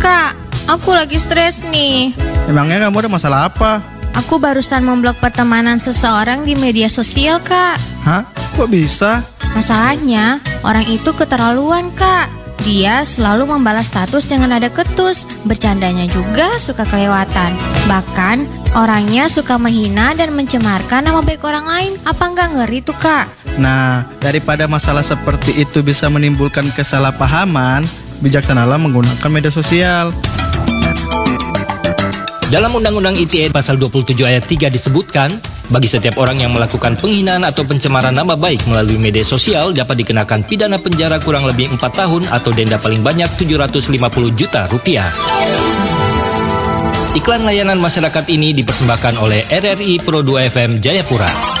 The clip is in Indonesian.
Kak, aku lagi stres nih. Emangnya kamu ada masalah apa? Aku barusan memblok pertemanan seseorang di media sosial, Kak. Hah? Kok bisa? Masalahnya, orang itu keterlaluan, Kak. Dia selalu membalas status dengan nada ketus. Bercandanya juga suka kelewatan. Bahkan, orangnya suka menghina dan mencemarkan nama baik orang lain. Apa nggak ngeri tuh, Kak? Nah, daripada masalah seperti itu bisa menimbulkan kesalahpahaman, bijaksanalah menggunakan media sosial. Dalam Undang-Undang ITE pasal 27 ayat 3 disebutkan, bagi setiap orang yang melakukan penghinaan atau pencemaran nama baik melalui media sosial dapat dikenakan pidana penjara kurang lebih 4 tahun atau denda paling banyak 750 juta rupiah. Iklan layanan masyarakat ini dipersembahkan oleh RRI Pro 2 FM Jayapura.